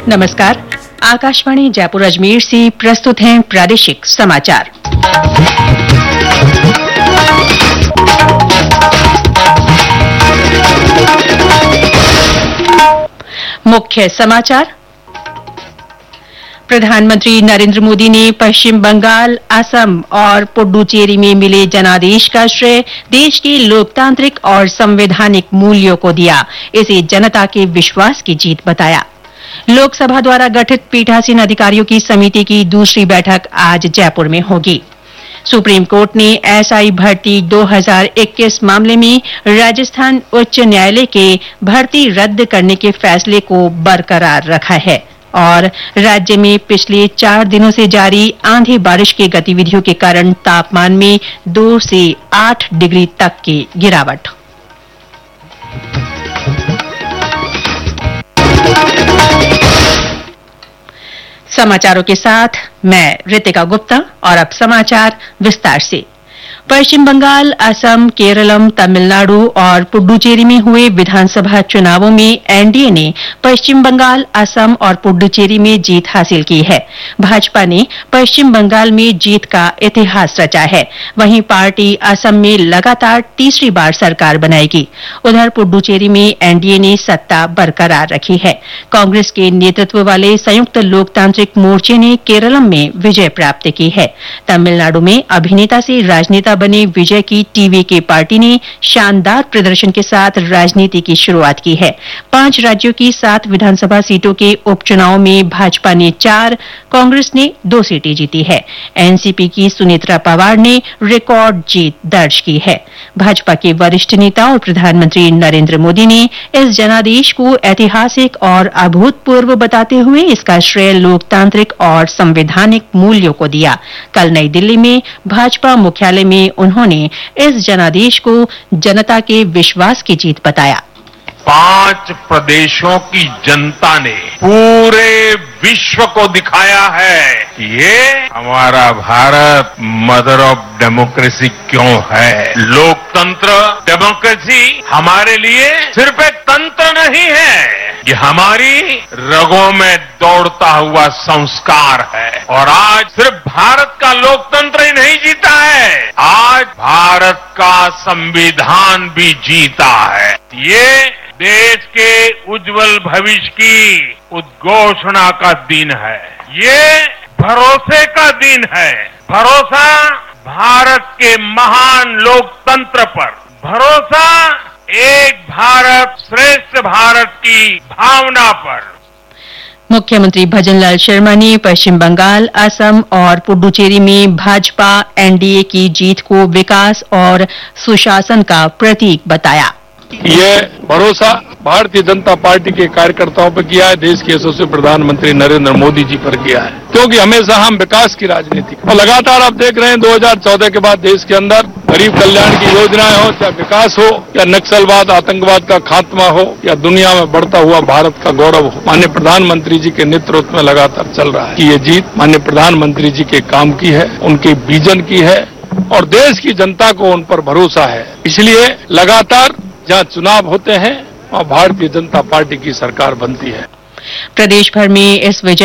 नमस्कार। आकाशवाणी जयपुर अजमेर से प्रस्तुत हैं प्रादेशिक समाचार। मुख्य समाचार। प्रधानमंत्री नरेंद्र मोदी ने पश्चिम बंगाल, असम और पुडुचेरी में मिले जनादेश का श्रेय देश के लोकतांत्रिक और संवैधानिक मूल्यों को दिया। इसे जनता के विश्वास की जीत बताया। लोकसभा द्वारा गठित पीठासीन अधिकारियों की समिति की दूसरी बैठक आज जयपुर में होगी। सुप्रीम कोर्ट ने एसआई भर्ती 2021 मामले में राजस्थान उच्च न्यायालय के भर्ती रद्द करने के फैसले को बरकरार रखा है और राज्य में पिछले 4 दिनों से जारी आंधी बारिश की गतिविधियों के कारण तापमान में 2 से 8 डिग्री तक की गिरावट। समाचारों के साथ मैं रितिका गुप्ता और अब समाचार विस्तार से। पश्चिम बंगाल, असम, केरलम, तमिलनाडु और पुडुचेरी में हुए विधानसभा चुनावों में एनडीए ने पश्चिम बंगाल, असम और पुडुचेरी में जीत हासिल की है। भाजपा ने पश्चिम बंगाल में जीत का इतिहास रचा है। वहीं पार्टी असम में लगातार तीसरी बार सरकार बनाएगी। उधर पुडुचेरी में एनडीए ने सत्ता बरकरार रखी है। कांग्रेस के नेतृत्व वाले संयुक्त लोकतांत्रिक मोर्चे ने केरलम में विजय प्राप्त की है। तमिलनाडु में अभिनेता से राजनेता बने विजय की टीवीके पार्टी ने शानदार प्रदर्शन के साथ राजनीति की शुरुआत की है। 5 राज्यों की 7 विधानसभा सीटों के उपचुनाव में भाजपा ने 4, कांग्रेस ने 2 सीटें जीती है। एनसीपी की सुनेत्रा पवार ने रिकॉर्ड जीत दर्ज की है। भाजपा के वरिष्ठ नेता और प्रधानमंत्री नरेंद्र मोदी ने इस जनादेश को ऐतिहासिक और अभूतपूर्व बताते हुए इसका श्रेय लोकतांत्रिक और संवैधानिक मूल्यों को दिया। कल नई दिल्ली में भाजपा मुख्यालय में उन्होंने इस जनादेश को जनता के विश्वास की जीत बताया। 5 प्रदेशों की जनता ने पूरे विश्व को दिखाया है कि ये हमारा भारत मदर ऑफ डेमोक्रेसी क्यों है। लोकतंत्र, डेमोक्रेसी हमारे लिए सिर्फ एक तंत्र नहीं है, ये हमारी रगों में दौड़ता हुआ संस्कार है। और आज सिर्फ भारत का लोकतंत्र ही नहीं जीता है, आज भारत का संविधान भी जीता है। ये देश के उज्जवल भविष्य की उद्घोषणा का दिन है। ये भरोसे का दिन है। भरोसा भारत के महान लोकतंत्र पर, भरोसा एक भारत श्रेष्ठ भारत की भावना पर। मुख्यमंत्री भजनलाल शर्मा ने पश्चिम बंगाल, असम और पुडुचेरी में भाजपा एनडीए की जीत को विकास और सुशासन का प्रतीक बताया। ये भरोसा भारतीय जनता पार्टी के कार्यकर्ताओं पर किया है, देश के यशस्वी प्रधानमंत्री नरेंद्र मोदी जी पर किया है, क्योंकि हमेशा हम विकास की राजनीति और लगातार आप देख रहे हैं 2014 के बाद देश के अंदर गरीब कल्याण की योजनाएं हो, चाहे विकास हो, या नक्सलवाद, आतंकवाद का खात्मा हो, या दुनिया में बढ़ता हुआ भारत का गौरव हो, माननीय प्रधानमंत्री जी के नेतृत्व में लगातार चल रहा है कि ये जीत माननीय प्रधानमंत्री जी के काम की है, उनके विजन की है और देश की जनता को उन पर भरोसा है। इसलिए लगातार जहां चुनाव होते हैं वहां भारतीय जनता पार्टी की सरकार बनती है। प्रदेश भर में इस विजय